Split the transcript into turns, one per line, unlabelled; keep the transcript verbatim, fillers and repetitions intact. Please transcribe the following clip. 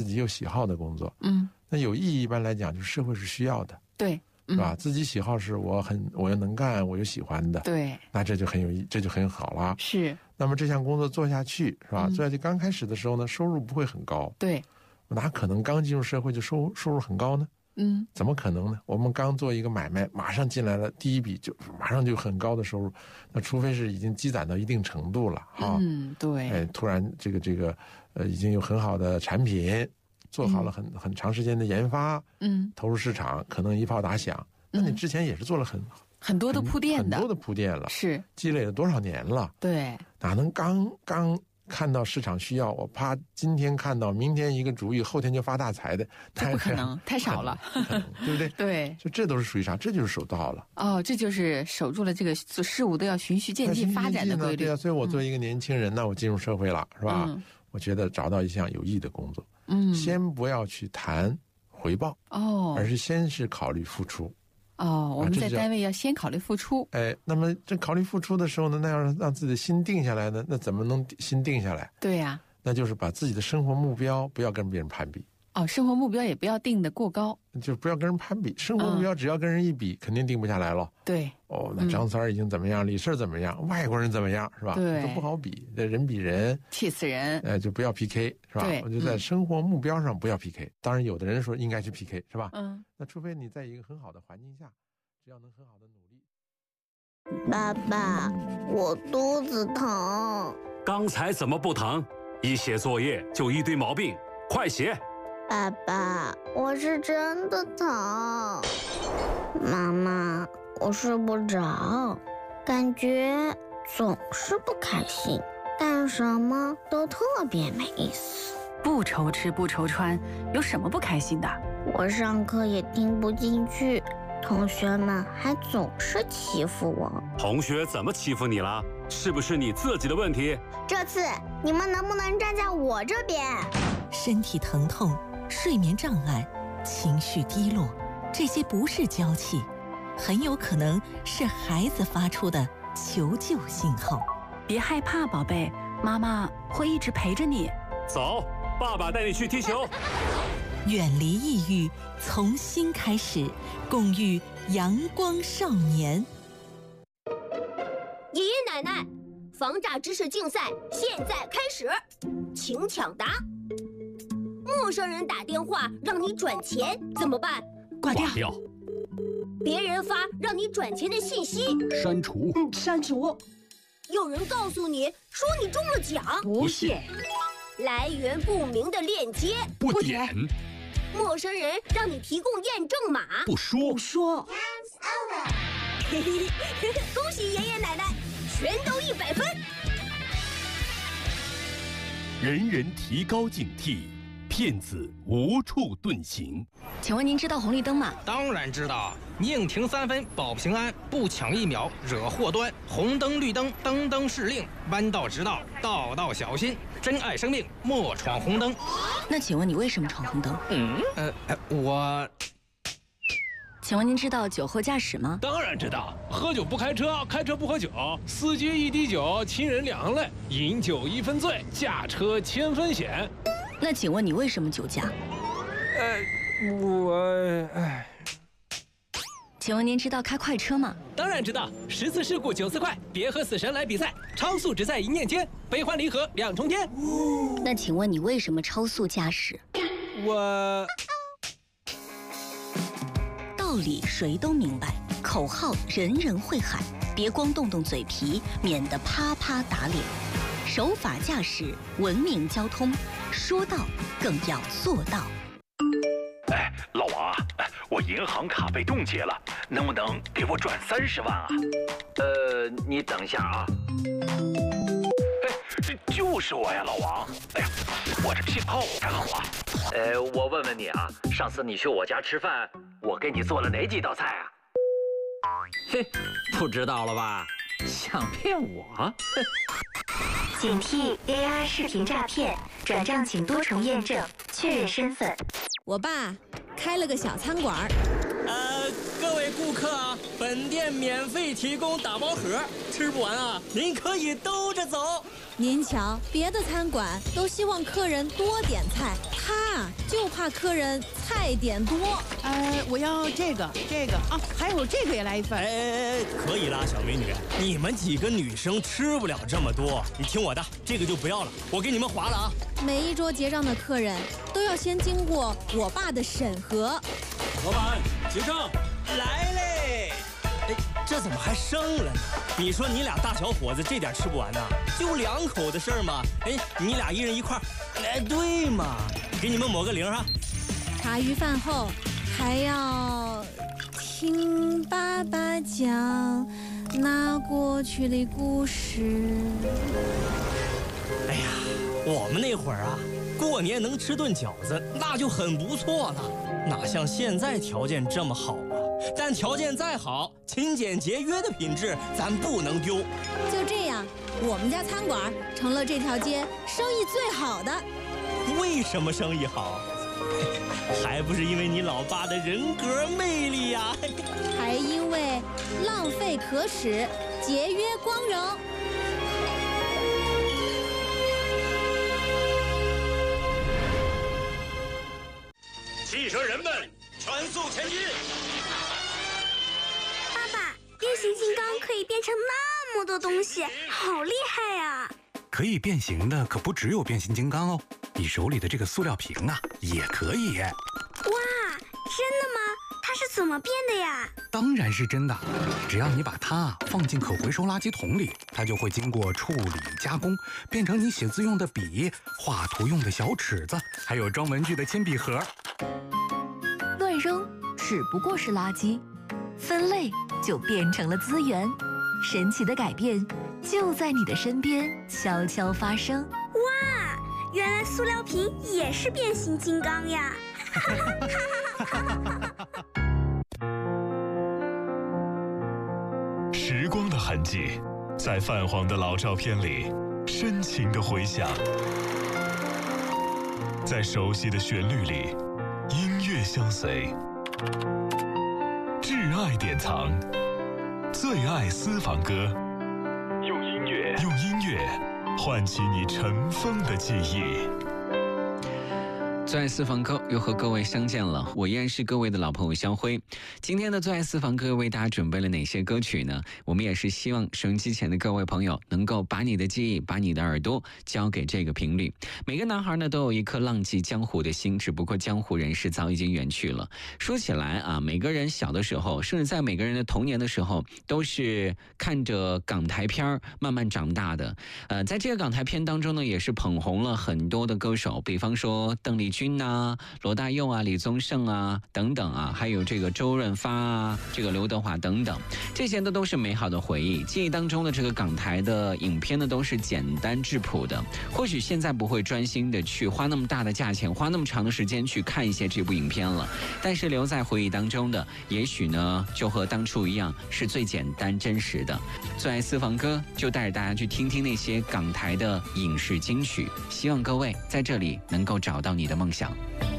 己有喜好的工作。
嗯，
那有意义一般来讲，就是社会是需要的。
对。
是吧？自己喜好是我很我又能干，我又喜欢的，
对，
那这就很有意，这就很好了。
是。
那么这项工作做下去，是吧？
嗯、
做下去刚开始的时候呢，收入不会很高。
对，
哪可能刚进入社会就收收入很高呢？
嗯，
怎么可能呢？我们刚做一个买卖，马上进来了第一笔就马上就很高的收入，那除非是已经积攒到一定程度了，哈。
嗯，对。
哎，突然这个这个呃，已经有很好的产品。做好了很、嗯、很长时间的研发，
嗯，
投入市场，可能一炮打响。那你之前也是做了很、嗯、
很多的铺垫的，
很多的铺垫了，
是
积累了多少年了？
对，
哪能刚刚看到市场需要，我啪今天看到，明天一个主意，后天就发大财的？
这不可能，太少了，
对不对？
对，
就这都是属于啥？这就是守道了。
哦，这就是守住了这个事物都要循序渐进发展的规律。
对啊，所以我作为一个年轻人，嗯、那我进入社会了，是吧？嗯、我觉得找到一项有意义的工作。嗯，先不要去谈回报
哦，
而是先是考虑付出
哦。我们在单位要先考虑付出。
哎，那么这考虑付出的时候呢，那要让自己的心定下来呢，那怎么能心定下来？
对呀、啊，
那就是把自己的生活目标不要跟别人攀比。
哦，生活目标也不要定得过高，
就不要跟人攀比。生活目标只要跟人一比，嗯、肯定定不下来了。
对，
哦，那张三已经怎么样，嗯、李四怎么样，外国人怎么样，是吧？
对，
都不好比，这人比人，
气死人。
哎，就不要 P K， 是吧？
对，
我就在生活目标上不要 P K。嗯、当然，有的人说应该去 P K， 是吧？
嗯，
那除非你在一个很好的环境下，只要能很好的努力。
爸爸，我肚子疼。
刚才怎么不疼？一写作业就一堆毛病，快写。
爸爸，我是真的疼。妈妈，我睡不着，感觉总是不开心，干什么都特别没意思。
不愁吃不愁穿，有什么不开心的？
我上课也听不进去，同学们还总是欺负我。
同学怎么欺负你了？是不是你自己的问题？
这次你们能不能站在我这边？
身体疼痛、睡眠障碍、情绪低落，这些不是娇气，很有可能是孩子发出的求救信号。
别害怕，宝贝，妈妈会一直陪着你。
走，爸爸带你去踢球。
远离抑郁，从新开始，共育阳光少年。
爷爷奶奶，防诈知识竞赛现在开始，请抢答。陌生人打电话让你转钱怎么办？
挂掉。
挂掉。
别人发让你转钱的信息，
删除。
嗯，删除。有人告诉你说你中了奖，
不信。
来源不明的链接，
不点。
陌生人让你提供验证码，
不说。
不说。
嘿嘿嘿，恭喜爷爷奶奶，全都一百分。
人人提高警惕，骗子无处遁形。
请问您知道红绿灯吗？
当然知道，宁停三分保平安，不抢一秒惹祸端。红灯绿灯，灯灯是令，弯道直道，道道小心。珍爱生命，莫闯红灯。
那请问你为什么闯红灯？
嗯，呃，呃我。
请问您知道酒后驾驶吗？
当然知道，喝酒不开车，开车不喝酒，司机一滴酒，亲人两泪，饮酒一分醉，驾车千分险。
那请问你为什么酒驾？
呃，我哎。
请问您知道开快车吗？
当然知道，十次事故九次快，别和死神来比赛，超速只在一念间，悲欢离合两重天。
那请问你为什么超速驾驶？
我。
道理谁都明白，口号人人会喊，别光动动嘴皮，免得啪啪打脸。守法驾驶，文明交通，说到更要做到。
哎，老王啊，我银行卡被冻结了，能不能给我转三十万啊？
呃，你等一下啊。
哎，这就是我呀，老王。哎呀，我这信号不太好啊。
呃，我问问你啊，上次你去我家吃饭，我给你做了哪几道菜啊？ 嘿，不知道了吧？想骗我？
警惕 A I 视频诈骗，转账请多重验证，确认身份。
我爸开了个小餐馆。
呃，各位顾客啊，本店免费提供打包盒，吃不完啊，您可以兜着走。
您瞧，别的餐馆都希望客人多点菜，他怕客人菜点多。
呃，我要这个这个啊，还有这个也来一份。
哎哎哎，可以啦，小美女，你们几个女生吃不了这么多，你听我的，这个就不要了，我给你们划了啊。
每一桌结账的客人都要先经过我爸的审核。
老板，结账。
来嘞！哎，这怎么还剩了呢？你说你俩大小伙子这点吃不完呐？就两口的事儿嘛。哎，你俩一人一块儿。哎，对嘛，给你们抹个零哈。
茶余饭后还要听爸爸讲那过去的故事。
哎呀，我们那会儿啊，过年能吃顿饺子那就很不错了，哪像现在条件这么好啊？但条件再好，勤俭节约的品质咱不能丢。
就这样，我们家餐馆成了这条街生意最好的。
为什么生意好？还不是因为你老爸的人格魅力呀、啊！
还因为浪费可耻，节约光荣。
汽车人们，全速前进！
爸爸，变形金刚可以变成那么多东西，好厉害呀！
可以变形的可不只有变形金刚哦，你手里的这个塑料瓶啊，也可以。
哇，真的吗？它是怎么变的呀？
当然是真的，只要你把它放进可回收垃圾桶里，它就会经过处理加工，变成你写字用的笔、画图用的小尺子，还有装文具的铅笔盒。
乱扔只不过是垃圾，分类就变成了资源。神奇的改变就在你的身边悄悄发生。
哇，原来塑料瓶也是变形金刚呀！
时光的痕迹，在泛黄的老照片里深情的回响，在熟悉的旋律里，音乐相随。挚爱典藏，最爱私房歌，用音乐，用音乐唤起你尘封的记忆。
最爱私房歌又和各位相见了，我依然是各位的老朋友肖辉。今天的最爱私房歌为大家准备了哪些歌曲呢？我们也是希望收音机前的各位朋友能够把你的记忆，把你的耳朵交给这个频率。每个男孩呢都有一颗浪迹江湖的心，只不过江湖人士早已经远去了。说起来啊，每个人小的时候，甚至在每个人的童年的时候，都是看着港台片慢慢长大的。呃，在这个港台片当中呢，也是捧红了很多的歌手，比方说邓丽君啊、罗大佑啊、李宗盛啊等等啊，还有这个周润发啊、这个刘德华等等，这些呢都是美好的回忆。记忆当中的这个港台的影片呢，都是简单质朴的。或许现在不会专心的去花那么大的价钱，花那么长的时间去看一些这部影片了，但是留在回忆当中的，也许呢就和当初一样，是最简单真实的。最爱私房歌就带着大家去听听那些港台的影视金曲，希望各位在这里能够找到你的梦想。